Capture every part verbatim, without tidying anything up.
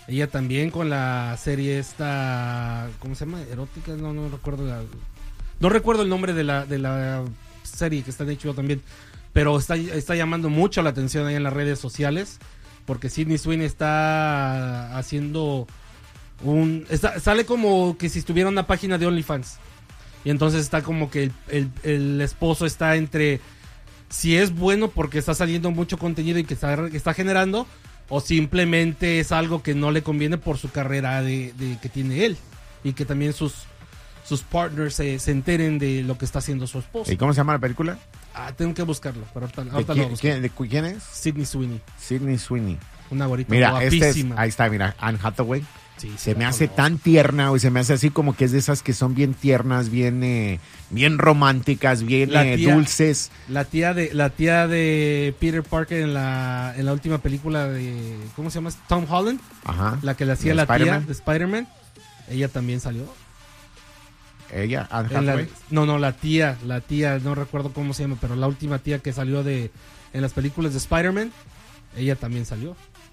Ella también con la serie esta, ¿cómo se llama? Erótica, no, no recuerdo la, no recuerdo el nombre de la, de la serie que está en H B O también, pero está, está llamando mucho la atención ahí en las redes sociales, porque Sydney Sweeney está haciendo un, está, sale como que si estuviera una página de OnlyFans, y entonces está como que el, el, el esposo está entre si es bueno porque está saliendo mucho contenido y que está, que está generando, o simplemente es algo que no le conviene por su carrera de, de que tiene él, y que también sus sus partners se, se enteren de lo que está haciendo su esposo. ¿Y cómo se llama la película? Ah, tengo que buscarlo, pero ahorita, ¿De, ahorita quién, lo busco. quién, de quién es? Sydney Sweeney. Sydney Sweeney. Una gorita mira, guapísima. este es, ahí está, mira, Anne Hathaway. Sí, se sí, me la hace conozco. tan tierna, güey, se me hace así como que es de esas que son bien tiernas, bien eh, bien románticas, bien La eh, tía- dulces. La tía de la tía de Peter Parker en la en la última película de ¿cómo se llama? Tom Holland, Ajá. la que le hacía ¿De la Spider-Man? tía de Spider-Man. Ella también salió. Ella, Anne En la- Hathaway. no, no, la tía, la tía, no recuerdo cómo se llama, pero la última tía que salió de en las películas de Spider-Man, ella también salió.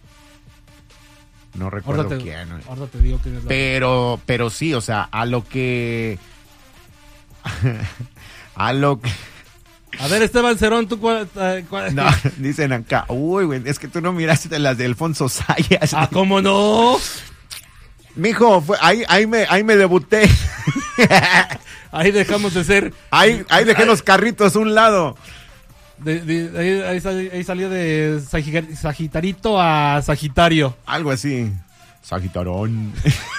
No recuerdo Ahorita te, quién. güey. ahorita te digo quién es la Pero, pero sí, o sea, a lo que... a lo que... A ver, Esteban Cerón, tú cuál, eh, cuál- No, dicen acá, uy, güey, es que tú no miraste las de Alfonso Sayas. Ah, ¿cómo no? Mijo, fue, ahí, ahí, me, ahí me debuté. Ahí dejamos de ser. Ahí, ahí dejé los carritos a un lado. de- de- ahí, ahí sal- ahí salió de Sagi- Sagitarito a Sagitario. Algo así. Sagitarón.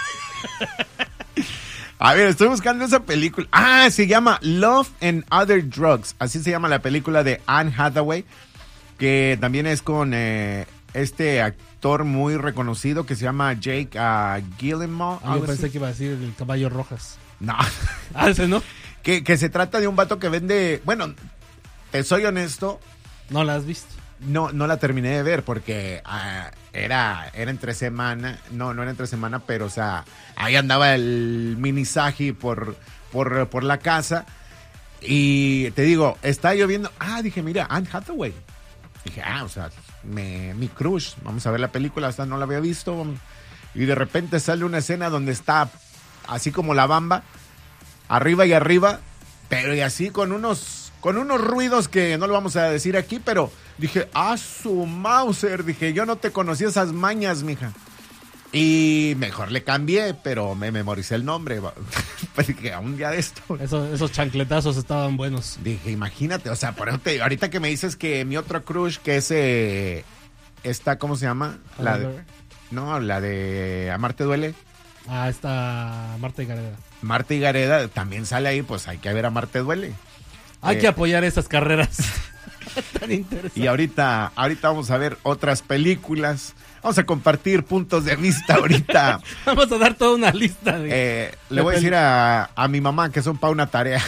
A ver, estoy buscando esa película. Ah, se llama Love and Other Drugs. Así se llama la película de Anne Hathaway. Que también es con eh, este actor muy reconocido que se llama Jake uh, Gyllenhaal. Ah, yo algo pensé así. que iba a decir el caballo Rojas. No. Ah, ese no. que, que se trata de un vato que vende... Bueno, te soy honesto. No la has visto. No, no la terminé de ver porque ah, era, era entre semana, no, no era entre semana, pero o sea, ahí andaba el minisaje por, por, por la casa y te digo, está lloviendo, ah, dije, mira, Anne Hathaway. Dije, ah, o sea, me, mi crush, vamos a ver la película, hasta no la había visto, y de repente sale una escena donde está así como la bamba, arriba y arriba, pero y así con unos, con unos ruidos que no lo vamos a decir aquí, pero dije, ah, su Mauser, dije, yo no te conocí esas mañas, mija. Y mejor le cambié, pero me memoricé el nombre. Pues dije, a un día de esto. Esos, esos chancletazos estaban buenos. Dije, imagínate, o sea, por eso te, ahorita que me dices que mi otro crush, que es eh, esta, ¿cómo se llama? La de, no, la de Amarte Duele. Ah, está Marta y Gareda. Marta y Gareda también sale ahí, pues hay que ver a Amarte Duele. Hay Eh, que apoyar esas carreras. Tan interesantes. Y ahorita, ahorita vamos a ver otras películas. Vamos a compartir puntos de vista ahorita. Vamos a dar toda una lista de... Eh, le de voy a pel- decir a, a mi mamá que son para una tarea.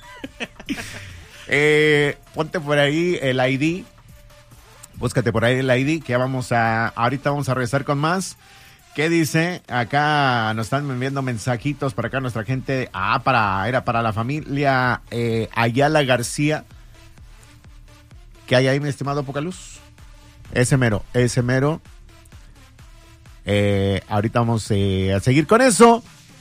eh, ponte por ahí el I D. Búscate por ahí el I D, que ya vamos a... Ahorita vamos a regresar con más. ¿Qué dice? Acá nos están enviando mensajitos para acá nuestra gente. Ah, para, era para la familia eh, Ayala García. ¿Qué hay ahí, mi estimado Pocaluz? Ese mero, ese mero. Eh, ahorita vamos eh, a seguir con eso.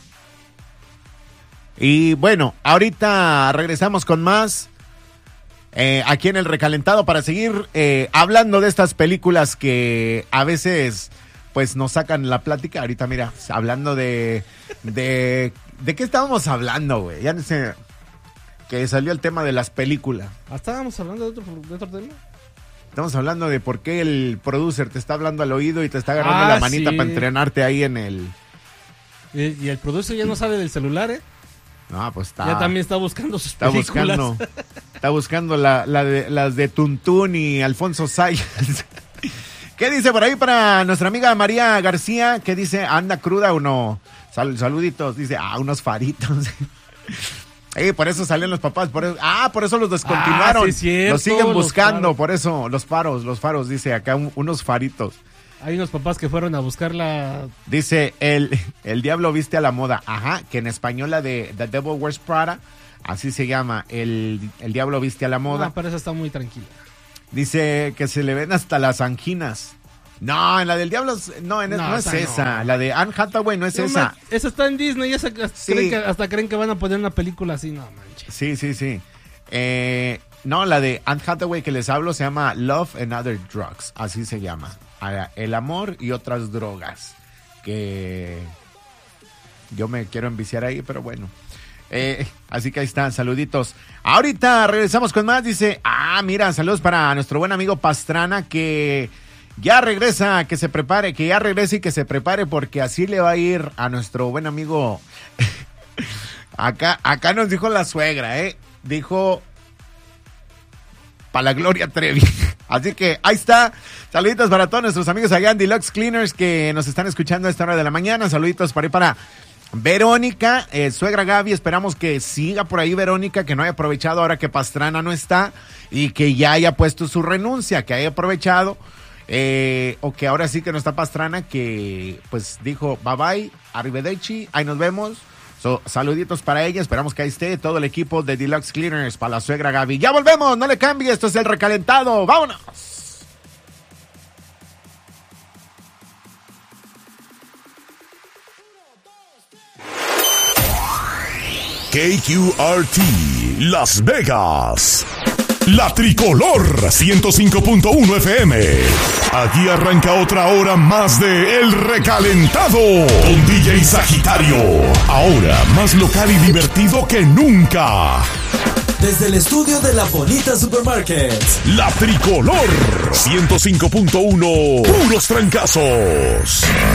Y bueno, ahorita regresamos con más. Eh, aquí en el recalentado para seguir eh, hablando de estas películas que a veces pues nos sacan la plática. Ahorita mira, hablando de de, de qué estábamos hablando, güey. Ya no sé, que salió el tema de las películas. Ah, estábamos hablando de otro, de otro tema. Estamos hablando de por qué el producer te está hablando al oído y te está agarrando Ah, la manita sí. para entrenarte ahí en el... Y, y el producer ya no sabe del celular, ¿eh? No, pues está... Ya también está buscando sus Está películas. buscando, está buscando la, la de, las de Tuntún y Alfonso Sayas. ¿Qué dice por ahí para nuestra amiga María García? ¿Qué dice? ¿Anda cruda o no? Sal- saluditos. Dice, ah, unos faritos. Eh, por eso salen los papás. Por eso, ah, por eso los descontinuaron. Ah, sí, cierto, los siguen los buscando. faros. Por eso, los faros, los faros. Dice acá un- unos faritos. Hay unos papás que fueron a buscar la... Dice, el, el diablo viste a la moda. Ajá, que en español la de The Devil Wears Prada, así se llama, el, el diablo viste a la moda. No, pero esa está muy tranquila. Dice que se le ven hasta las anginas. No, en la del Diablo, no, en, no, no es esa. No. La de Anne Hathaway no es no, esa. Man, esa está en Disney, esa, hasta, sí. creen que, hasta creen que van a poner una película así, no manches. Sí, sí, sí. Eh, no, la de Anne Hathaway que les hablo se llama Love and Other Drugs, así se llama. El amor y otras drogas. Que yo me quiero enviciar ahí, pero bueno. Eh, así que ahí están, saluditos. Ahorita regresamos con más. Dice, ah, mira, saludos para nuestro buen amigo Pastrana que ya regresa, que se prepare, que ya regrese y que se prepare porque así le va a ir a nuestro buen amigo. acá, acá nos dijo la suegra, eh. Dijo para la Gloria Trevi. Así que ahí está. Saluditos para todos nuestros amigos allá en Deluxe Cleaners que nos están escuchando a esta hora de la mañana. Saluditos para ahí para Verónica, eh, suegra Gaby. Esperamos que siga por ahí Verónica, que no haya aprovechado ahora que Pastrana no está y que ya haya puesto su renuncia, que haya aprovechado. Eh, o que ahora sí que no está Pastrana, que pues dijo bye bye, arrivederci, ahí nos vemos. So, saluditos para ella, esperamos que ahí esté todo el equipo de Deluxe Cleaners para la suegra Gaby. Ya volvemos, no le cambie, esto es el recalentado, vámonos. K Q R T Las Vegas, la tricolor ciento cinco punto uno F M. Aquí arranca otra hora más de El Recalentado con D J Sagitario. Ahora más local y divertido que nunca. Desde el estudio de La Bonita Supermarket. La tricolor ciento cinco punto uno. Puros trancazos.